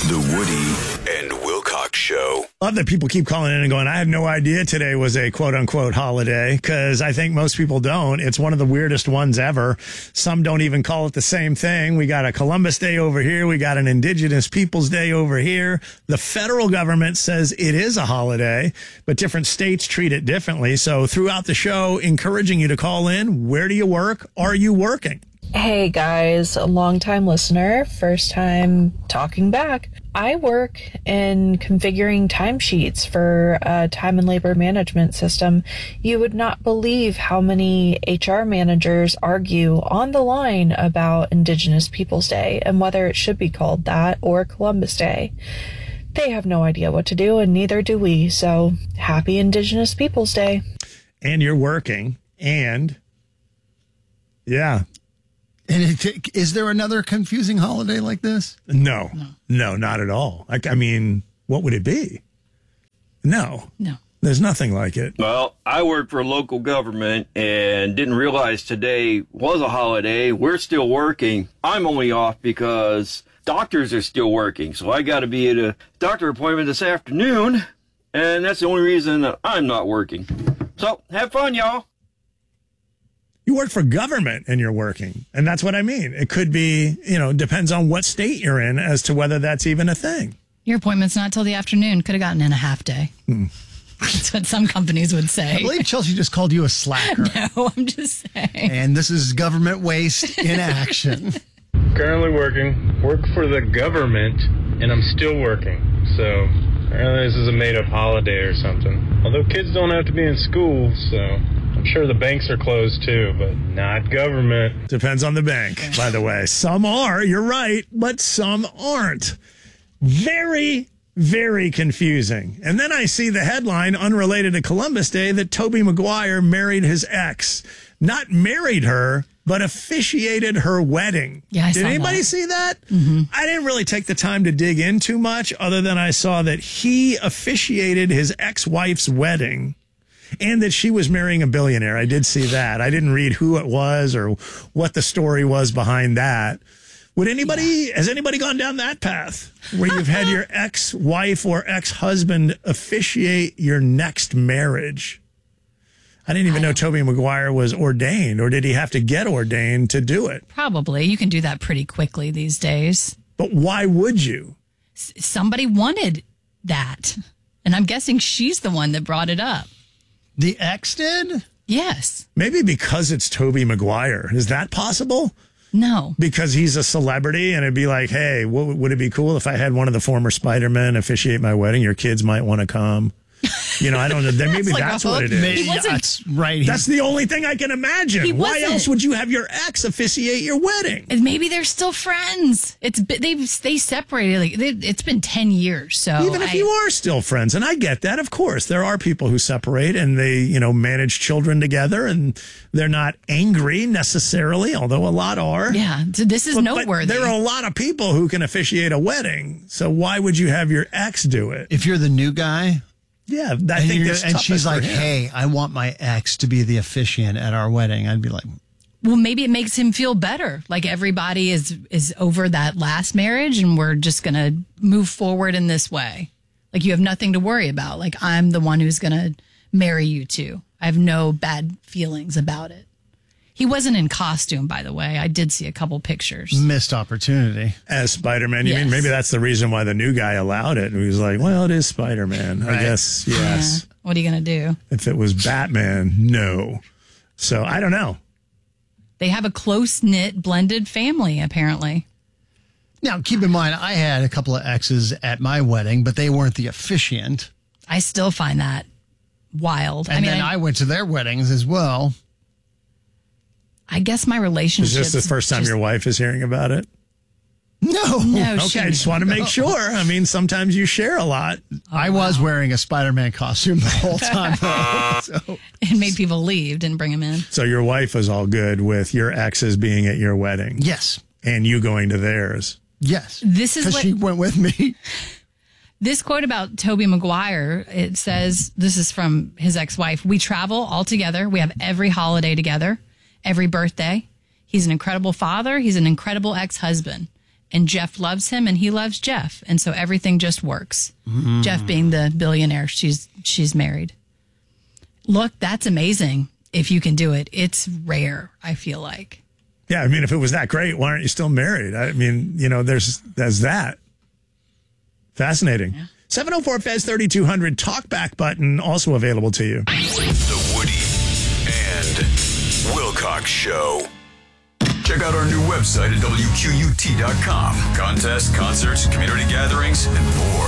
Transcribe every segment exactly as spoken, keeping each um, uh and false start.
The Woody and Wilcox Show. Love that people keep calling in and going, I have no idea today was a quote-unquote holiday, because I think most people don't. It's one of the weirdest ones ever. Some don't even call it the same thing. We got a Columbus Day over here. We got an Indigenous Peoples Day over here. The federal government says it is a holiday, but different states treat it differently. So throughout the show, encouraging you to call in. Where do you work? Are you working? Hey guys, a long-time listener, first time talking back. I work in configuring timesheets for a time and labor management system. You would not believe how many H R managers argue on the line about Indigenous Peoples Day and whether it should be called that or Columbus Day. They have no idea what to do, and neither do we. So happy Indigenous Peoples Day. And you're working, and yeah. And it, is there another confusing holiday like this? No, no, no, not at all. I, I mean, what would it be? No, no, there's nothing like it. Well, I work for local government and didn't realize today was a holiday. We're still working. I'm only off because doctors are still working. So I got to be at a doctor appointment this afternoon. And that's the only reason that I'm not working. So have fun, y'all. You work for government and you're working. And that's what I mean. It could be, you know, depends on what state you're in as to whether that's even a thing. Your appointment's not till the afternoon. Could have gotten in a half day. Hmm. That's what some companies would say. I believe Chelsea just called you a slacker. No, I'm just saying. And this is government waste in action. Currently working. Work for the government, and I'm still working. So apparently this is a made-up holiday or something. Although kids don't have to be in school, so... I'm sure the banks are closed too, but not government. Depends on the bank, by the way. Some are, you're right, but some aren't. Very, very confusing. And then I see the headline, unrelated to Columbus Day, that Tobey Maguire married his ex. Not married her, but officiated her wedding. Yeah, I Did saw anybody that. see that? Mm-hmm. I didn't really take the time to dig in too much, other than I saw that he officiated his ex-wife's wedding. And that she was marrying a billionaire. I did see that. I didn't read who it was or what the story was behind that. Would anybody, yeah. has anybody gone down that path where you've had your ex-wife or ex-husband officiate your next marriage? I didn't even know Tobey Maguire was ordained, or did he have to get ordained to do it? Probably. You can do that pretty quickly these days. But why would you? S- somebody wanted that. And I'm guessing she's the one that brought it up. The ex did? Yes. Maybe because it's Tobey Maguire. Is that possible? No. Because he's a celebrity, and it'd be like, hey, what, would it be cool if I had one of the former Spider-Men officiate my wedding? Your kids might want to come. You know, I don't know. Then maybe like that's what it is. Maybe, He wasn't- that's right. That's the only thing I can imagine. He Why wasn't. else would you have your ex officiate your wedding? And maybe they're still friends. It's they they separated. Like they, it's been ten years. So Even if I, you are still friends, and I get that, of course, there are people who separate and they, you know, manage children together, and they're not angry necessarily, although a lot are. yeah, so this is But, noteworthy. but there are a lot of people who can officiate a wedding. So why would you have your ex do it? If you're the new guy, Yeah, I and, think you're- that's and toughest she's for like, him. hey, I want my ex to be the officiant at our wedding, I'd be like, Well, maybe it makes him feel better. Like everybody is is over that last marriage, and we're just going to move forward in this way. Like you have nothing to worry about. Like I'm the one who's going to marry you too. I have no bad feelings about it. He wasn't in costume, by the way. I did see a couple pictures. missed opportunity. As Spider-Man, you Yes. mean maybe that's the reason why the new guy allowed it. He was like, well, it is Spider-Man. I Right. guess, yes. Yeah. What are you going to do? If it was Batman, no. So I don't know. They have a close-knit, blended family, apparently. Now, keep in mind, I had a couple of exes at my wedding, but they weren't the officiant. I still find that wild. And I mean, then I, I went to their weddings as well. I guess my relationship. Is this the first time your wife is hearing about it? No. No, Okay, I just want to make sure. I mean, sometimes you share a lot. I was wearing a Spider-Man costume the whole time. so. It made people leave, didn't bring him in. So your wife was all good with your exes being at your wedding. Yes. And you going to theirs. Yes. This is Because what she went with me. this quote about Tobey Maguire. It says, this is from his ex-wife. We travel all together. We have every holiday together, every birthday. He's an incredible father. He's an incredible ex-husband. and Jeff loves him and he loves Jeff. And so everything just works. Mm. Jeff being the billionaire she's she's married. Look, that's amazing if you can do it. It's rare, I feel like. Yeah, I mean, if it was that great, why aren't you still married? I mean, you know, there's there's that. Fascinating. Yeah. seven oh four F E Z thirty-two hundred talkback button also available to you. The Woody and Wilcox Show. Check out our new website at W Q U T dot com. Contests, concerts, community gatherings, and more.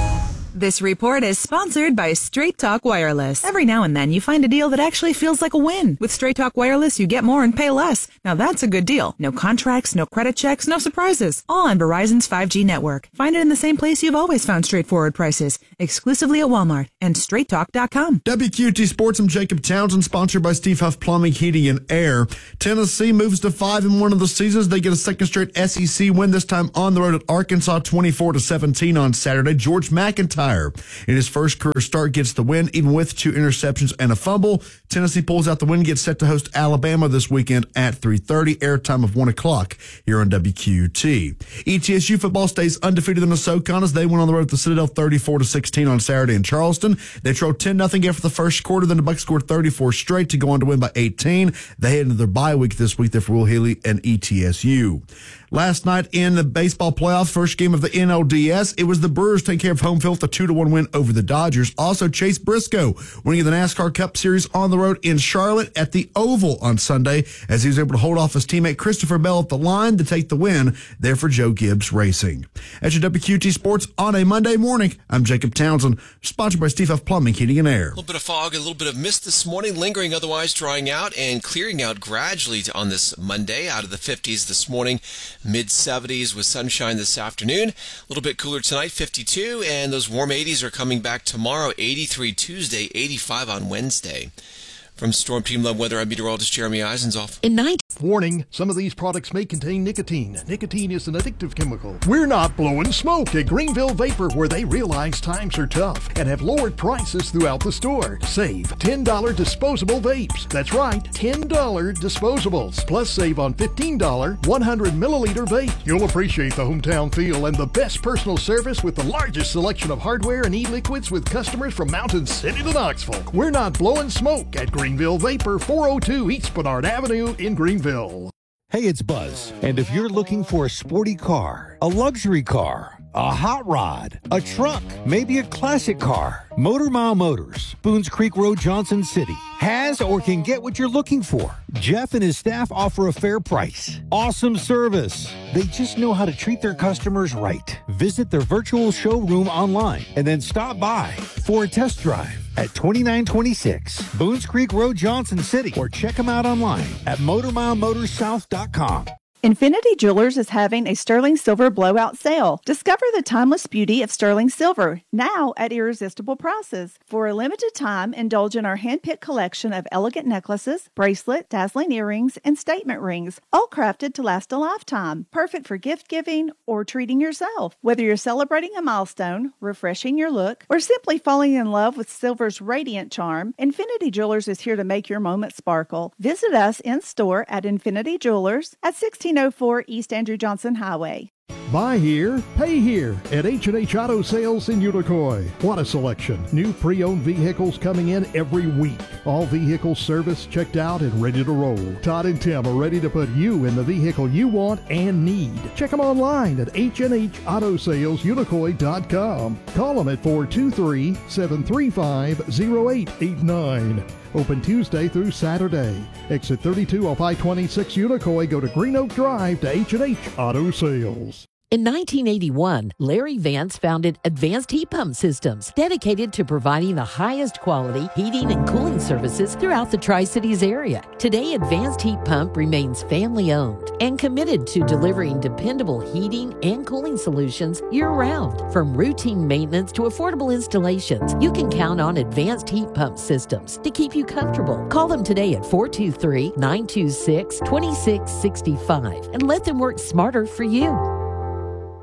This report is sponsored by Straight Talk Wireless. Every now and then you find a deal that actually feels like a win. With Straight Talk Wireless, you get more and pay less. Now that's a good deal. No contracts, no credit checks, no surprises. All on Verizon's five G network. Find it in the same place you've always found straightforward prices. Exclusively at Walmart and straight talk dot com. W Q T Sports, I'm Jacob Townsend, sponsored by Steve Huff Plumbing, Heating, and Air. Tennessee moves to five in one of the seasons. They get a second straight S E C win, this time on the road at Arkansas, twenty-four to seventeen on Saturday. George McIntyre, in his first career start, gets the win, even with two interceptions and a fumble. Tennessee pulls out the win, gets set to host Alabama this weekend at three thirty, airtime of one o'clock here on W Q T. E T S U football stays undefeated in the SoCon as they went on the road at the Citadel thirty-four to sixteen on Saturday in Charleston. They trailed ten nothing after the first quarter, then the Bucs scored thirty-four straight to go on to win by eighteen. They head into their bye week this week there for Will Healy and E T S U. Last night in the baseball playoffs, first game of the N L D S, it was the Brewers taking care of home field with a two to one win over the Dodgers. Also, Chase Briscoe winning the NASCAR Cup Series on the road in Charlotte at the Oval on Sunday as he was able to hold off his teammate Christopher Bell at the line to take the win there for Joe Gibbs Racing. At your W Q T Sports on a Monday morning, I'm Jacob Townsend, sponsored by Steve Huff Plumbing, Heating, and Air. A little bit of fog, a little bit of mist this morning, lingering otherwise drying out and clearing out gradually on this Monday, out of the fifties this morning, mid seventies with sunshine this afternoon. A little bit cooler tonight, fifty-two, and those warm eighties are coming back tomorrow, eighty-three Tuesday, eighty-five on Wednesday. From Storm Team Love Weather, I'm meteorologist Jeremy Eisenzoff. In night. Warning, some of these products may contain nicotine. Nicotine is an addictive chemical. We're not blowing smoke at Greenville Vapor, where they realize times are tough and have lowered prices throughout the store. Save ten dollars disposable vapes. That's right, ten dollars disposables. Plus save on fifteen dollars one hundred milliliter vape. You'll appreciate the hometown feel and the best personal service with the largest selection of hardware and e-liquids with customers from Mountain City to Knoxville. We're not blowing smoke at Greenville Vapor, four oh two East Bernard Avenue in Greenville. Hey, it's Buzz, and if you're looking for a sporty car, a luxury car, a hot rod, a truck, maybe a classic car, Motor Mile Motors, Boones Creek Road, Johnson City, has or can get what you're looking for. Jeff and his staff offer a fair price, awesome service. They just know how to treat their customers right. Visit their virtual showroom online and then stop by for a test drive at twenty-nine twenty-six Boones Creek Road, Johnson City, or check them out online at motor mile motors south dot com. Infinity Jewelers is having a sterling silver blowout sale. Discover the timeless beauty of sterling silver, now at irresistible prices. For a limited time, indulge in our hand-picked collection of elegant necklaces, bracelet, dazzling earrings, and statement rings, all crafted to last a lifetime. Perfect for gift-giving or treating yourself. Whether you're celebrating a milestone, refreshing your look, or simply falling in love with silver's radiant charm, Infinity Jewelers is here to make your moment sparkle. Visit us in-store at Infinity Jewelers at sixteen oh four East Andrew Johnson Highway. Buy here, pay here at H and H Auto Sales in Unicoi. What a selection. New pre-owned vehicles coming in every week. All vehicles serviced, checked out, and ready to roll. Todd and Tim are ready to put you in the vehicle you want and need. Check them online at H and H Auto Sales Unicoi dot com. Call them at four two three, seven three five, oh eight eight nine. Open Tuesday through Saturday. Exit thirty-two off I twenty-six Unicoi. Go to Green Oak Drive to H and H Auto Sales. In nineteen eighty-one, Larry Vance founded Advanced Heat Pump Systems, dedicated to providing the highest quality heating and cooling services throughout the Tri-Cities area. Today, Advanced Heat Pump remains family-owned and committed to delivering dependable heating and cooling solutions year-round. From routine maintenance to affordable installations, you can count on Advanced Heat Pump Systems to keep you comfortable. Call them today at four two three, nine two six, two six six five and let them work smarter for you.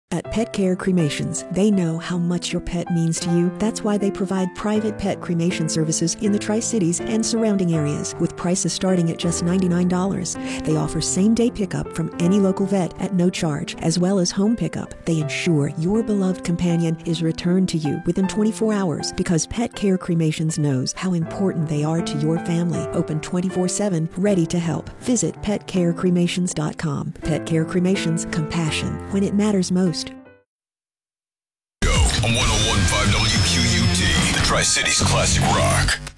At Pet Care Cremations, they know how much your pet means to you. That's why they provide private pet cremation services in the Tri-Cities and surrounding areas, with prices starting at just ninety-nine dollars. They offer same-day pickup from any local vet at no charge, as well as home pickup. They ensure your beloved companion is returned to you within twenty-four hours, because Pet Care Cremations knows how important they are to your family. Open twenty-four seven, ready to help. Visit pet care cremations dot com. Pet Care Cremations, compassion when it matters most. On one oh one point five W Q U T, the Tri-Cities Classic Rock.